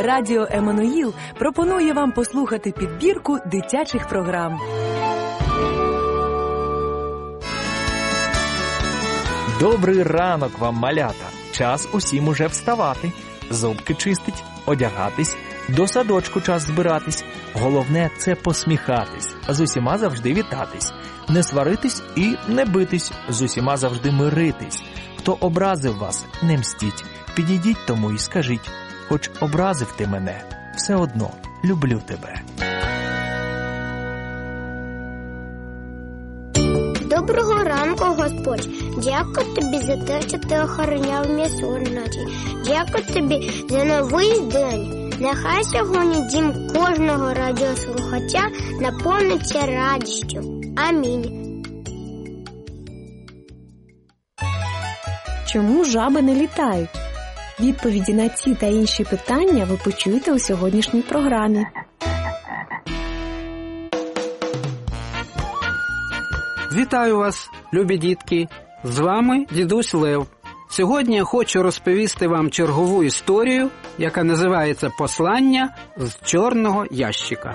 Радіо Еммануїл пропонує вам послухати підбірку дитячих програм. Добрий ранок вам, малята! Час усім уже вставати, зубки чистить, одягатись, до садочку час збиратись. Головне – це посміхатись, з усіма завжди вітатись, не сваритись і не битись, з усіма завжди миритись. Хто образив вас, не мстіть, підійдіть тому і скажіть, хоч образив ти мене, все одно люблю тебе. Доброго ранку, Господь. Дякую тобі за те, що ти охороняв мій сон вночі. Дякую тобі за новий день. Нехай сьогодні дім кожного радіослухача наповниться радістю. Амінь. Чому жаби не літають? Відповіді на ці та інші питання ви почуєте у сьогоднішній програмі. Вітаю вас, любі дітки! З вами дідусь Лев. Сьогодні я хочу розповісти вам чергову історію, яка називається «Послання з чорного ящика».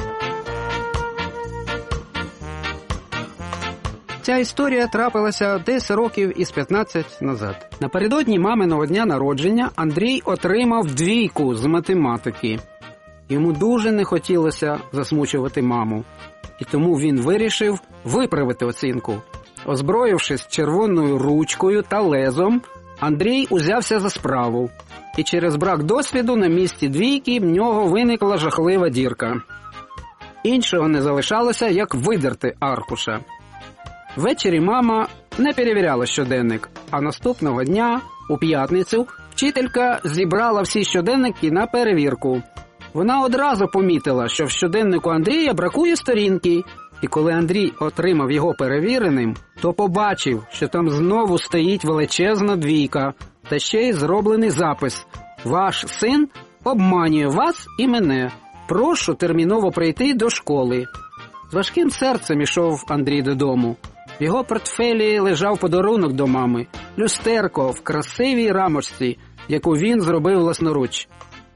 Ця історія трапилася десь років із 15 назад. Напередодні маминого дня народження Андрій отримав 2 з математики. Йому дуже не хотілося засмучувати маму. І тому він вирішив виправити оцінку. Озброївшись червоною ручкою та лезом, Андрій узявся за справу. І через брак досвіду на місці 2 в нього виникла жахлива дірка. Іншого не залишалося, як видерти аркуша. Ввечері мама не перевіряла щоденник, а наступного дня, у п'ятницю, вчителька зібрала всі щоденники на перевірку. Вона одразу помітила, що в щоденнику Андрія бракує сторінки, і коли Андрій отримав його перевіреним, то побачив, що там знову стоїть величезна 2, та ще й зроблений запис «Ваш син обманює вас і мене. Прошу терміново прийти до школи». З важким серцем ішов Андрій додому. В його портфелі лежав подарунок до мами – люстерко в красивій рамочці, яку він зробив власноруч.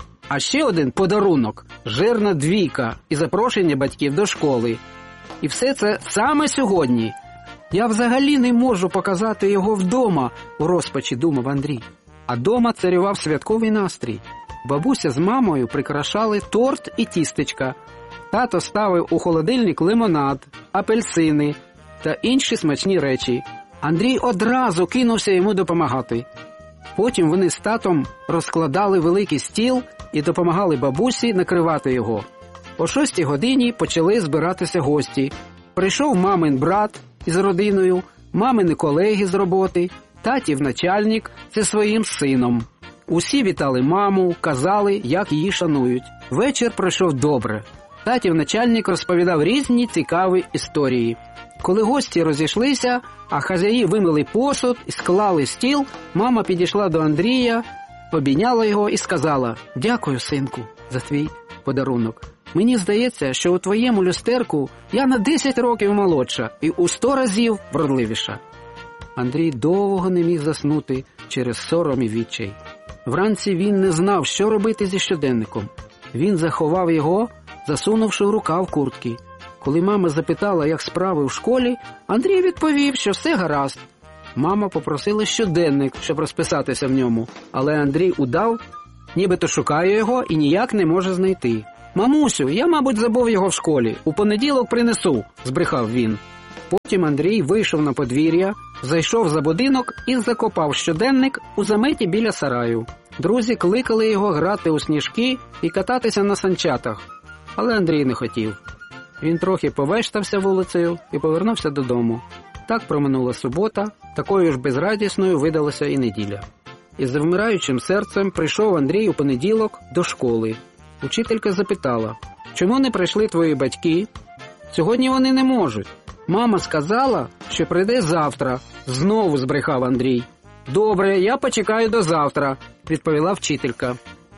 А ще один подарунок – жирна 2 і запрошення батьків до школи. І все це саме сьогодні. Я взагалі не можу показати його вдома, у розпачі думав Андрій. А дома царював святковий настрій. Бабуся з мамою прикрашали торт і тістечка. Тато ставив у холодильник лимонад, апельсини та інші смачні речі. Андрій одразу кинувся йому допомагати. Потім вони з татом розкладали великий стіл і допомагали бабусі накривати його. О 6 годині почали збиратися гості. Прийшов мамин брат із родиною, мамини колеги з роботи, татів начальник зі своїм сином. Усі вітали маму, казали, як її шанують. Вечір пройшов добре. Татів начальник розповідав різні цікаві історії. Коли гості розійшлися, а хазяї вимили посуд і склали стіл, мама підійшла до Андрія, обійняла його і сказала: «Дякую, синку, за твій подарунок. Мені здається, що у твоєму люстерку я на 10 років молодша і у 100 разів вродливіша». Андрій довго не міг заснути через сором і відчай. Вранці він не знав, що робити зі щоденником. Він заховав його, засунувши в рукав куртки. Коли мама запитала, як справи в школі, Андрій відповів, що все гаразд. Мама попросила щоденник, щоб розписатися в ньому, але Андрій удав, нібито шукає його і ніяк не може знайти. «Мамусю, я, мабуть, забув його в школі. У понеділок принесу», – збрехав він. Потім Андрій вийшов на подвір'я, зайшов за будинок і закопав щоденник у заметі біля сараю. Друзі кликали його грати у сніжки і кататися на санчатах, але Андрій не хотів. Він трохи повештався вулицею і повернувся додому. Так проминула субота, такою ж безрадісною видалася і неділя. Із завмираючим серцем прийшов Андрій у понеділок до школи. Учителька запитала: «Чому не прийшли твої батьки?» «Сьогодні вони не можуть. Мама сказала, що прийде завтра», – знову збрехав Андрій. «Добре, я почекаю до завтра», – відповіла вчителька.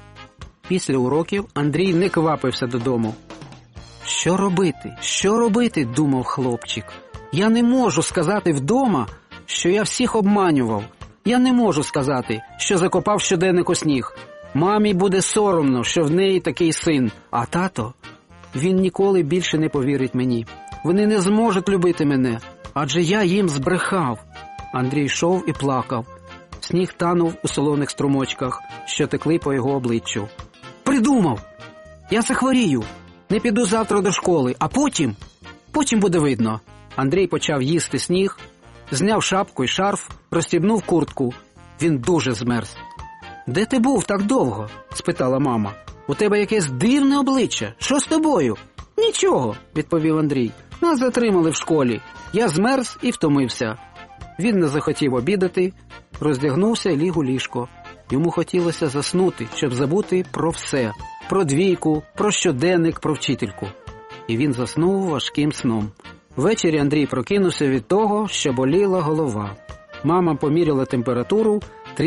Після уроків Андрій не квапився додому. «Що робити? Що робити?» – думав хлопчик. «Я не можу сказати вдома, що я всіх обманював. Я не можу сказати, що закопав щоденник у сніг. Мамі буде соромно, що в неї такий син. А тато, він ніколи більше не повірить мені. Вони не зможуть любити мене, адже я їм збрехав. Андрій йшов і плакав. Сніг танув у солоних струмочках, що текли по його обличчю. Придумав! Я захворію. Не піду завтра до школи, а потім буде видно. Андрій почав їсти сніг, зняв шапку і шарф, розстібнув куртку. Він дуже змерз. «Де ти був так довго?» – спитала мама. «У тебе якесь дивне обличчя. Що з тобою?» «Нічого», – відповів Андрій. «Нас затримали в школі. Я змерз і втомився». Він не захотів обідати, роздягнувся і ліг у ліжко. Йому хотілося заснути, щоб забути про все. Про двійку, про щоденник, про вчительку. І він заснув важким сном. Ввечері Андрій прокинувся від того, що боліла голова. Мама поміряла температуру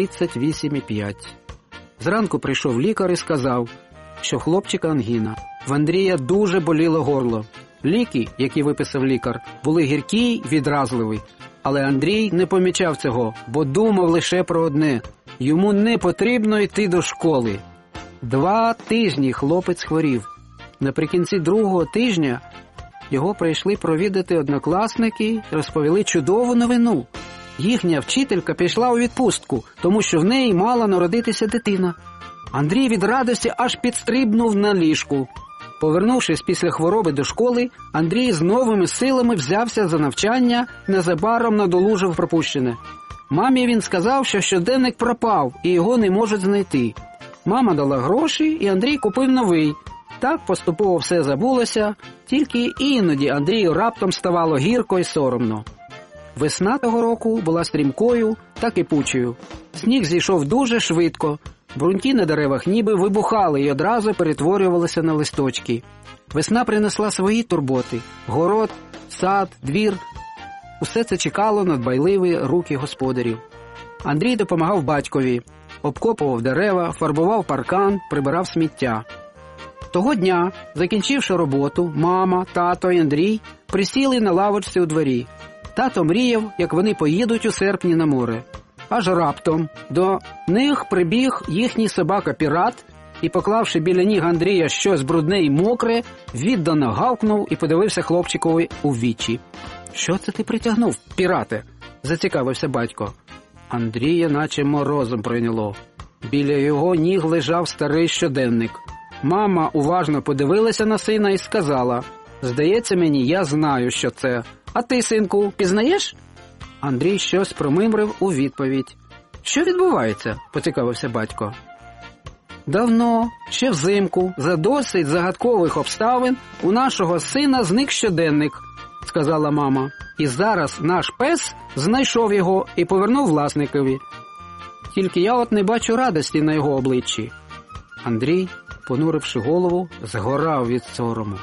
38,5. Зранку прийшов лікар і сказав, що в хлопчика ангіна. В Андрія дуже боліло горло. Ліки, які виписав лікар, були гіркі й відразливі. Але Андрій не помічав цього, бо думав лише про одне – йому не потрібно йти до школи. 2 тижні хлопець хворів. Наприкінці 2-го тижня його прийшли провідати однокласники і розповіли чудову новину. Їхня вчителька пішла у відпустку, тому що в неї мала народитися дитина. Андрій від радості аж підстрибнув на ліжку. Повернувшись після хвороби до школи, Андрій з новими силами взявся за навчання, незабаром надолужив пропущене. Мамі він сказав, що щоденник пропав і його не можуть знайти. Мама дала гроші, і Андрій купив новий. Так поступово все забулося, тільки іноді Андрію раптом ставало гірко і соромно. Весна того року була стрімкою та кипучою. Сніг зійшов дуже швидко. Бруньки на деревах ніби вибухали і одразу перетворювалися на листочки. Весна принесла свої турботи. Город, сад, двір. Усе це чекало на дбайливі руки господарів. Андрій допомагав батькові. Обкопував дерева, фарбував паркан, прибирав сміття. Того дня, закінчивши роботу, мама, тато і Андрій присіли на лавочці у дворі. Тато мріяв, як вони поїдуть у серпні на море. Аж раптом до них прибіг їхній собака-пірат і, поклавши біля ніг Андрія щось брудне і мокре, віддано гавкнув і подивився хлопчикові у вічі. «Що це ти притягнув, пірате?» – зацікавився батько. Андрія наче морозом пройняло. Біля його ніг лежав старий щоденник. Мама уважно подивилася на сина і сказала: «Здається мені, я знаю, що це. А ти, синку, пізнаєш?» Андрій щось промимрив у відповідь. «Що відбувається?» – поцікавився батько. «Давно, ще взимку, за досить загадкових обставин, у нашого сина зник щоденник», – сказала мама. «І зараз наш пес знайшов його і повернув власникові. Тільки я от не бачу радості на його обличчі». Андрій, понуривши голову, згорав від сорому.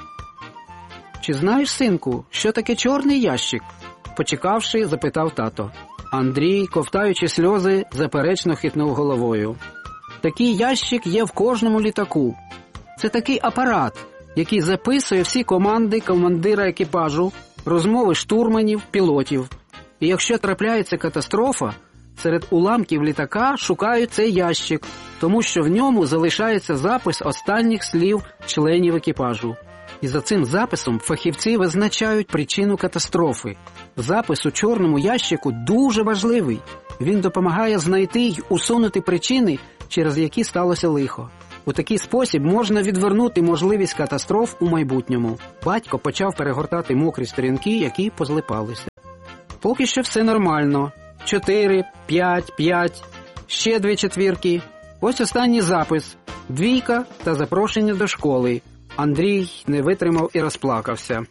«Чи знаєш, синку, що таке чорний ящик?» Почекавши, запитав тато. Андрій, ковтаючи сльози, заперечно хитнув головою. «Такий ящик є в кожному літаку. Це такий апарат, який записує всі команди командира екіпажу, розмови штурманів, пілотів. І якщо трапляється катастрофа, серед уламків літака шукають цей ящик, тому що в ньому залишається запис останніх слів членів екіпажу. І за цим записом фахівці визначають причину катастрофи. Запис у чорному ящику дуже важливий. Він допомагає знайти й усунути причини, через які сталося лихо. У такий спосіб можна відвернути можливість катастроф у майбутньому». Батько почав перегортати мокрі сторінки, які позлипалися. «Поки що все нормально. 4, 5, 5, ще 2 четвірки. Ось останній запис. 2 та запрошення до школи». Андрій не витримав і розплакався.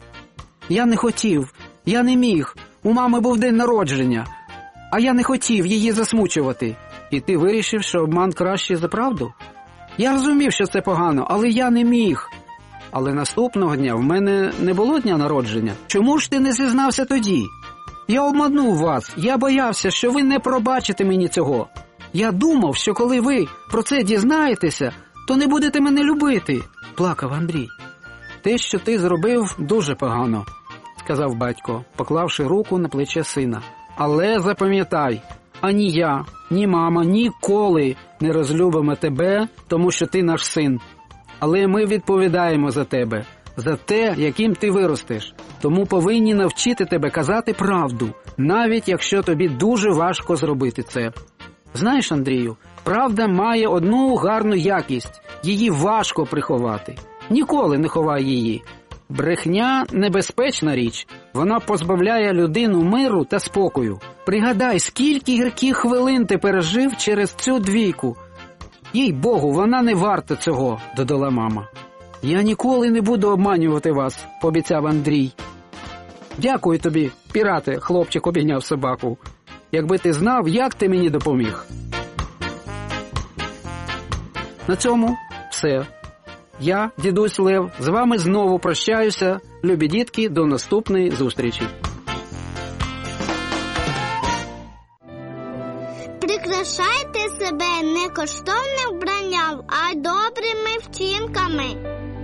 «Я не хотів, я не міг. У мами був день народження, а я не хотів її засмучувати». «І ти вирішив, що обман краще за правду?» «Я розумів, що це погано, але я не міг». «Але наступного дня в мене не було дня народження. Чому ж ти не зізнався тоді?» «Я обманув вас, я боявся, що ви не пробачите мені цього. Я думав, що коли ви про це дізнаєтеся, то не будете мене любити», – плакав Андрій. «Те, що ти зробив, дуже погано», – сказав батько, поклавши руку на плече сина. «Але запам'ятай, ані я, ні мама ніколи не розлюбимо тебе, тому що ти наш син. Але ми відповідаємо за тебе, за те, яким ти виростеш. Тому повинні навчити тебе казати правду, навіть якщо тобі дуже важко зробити це. Знаєш, Андрію, правда має одну гарну якість – її важко приховати. Ніколи не ховай її. Брехня – небезпечна річ. Вона позбавляє людину миру та спокою. Пригадай, скільки гірких хвилин ти пережив через цю двійку. Їй-богу, вона не варта цього, додала мама. Я ніколи не буду обманювати вас, пообіцяв Андрій. Дякую тобі, пірате, хлопчик обійняв собаку. Якби ти знав, як ти мені допоміг. На цьому все. Я, дідусь Лев, з вами знову прощаюся. Любі дітки, до наступної зустрічі. Прикрашайте себе не коштовним вбранням, а добрими вчинками.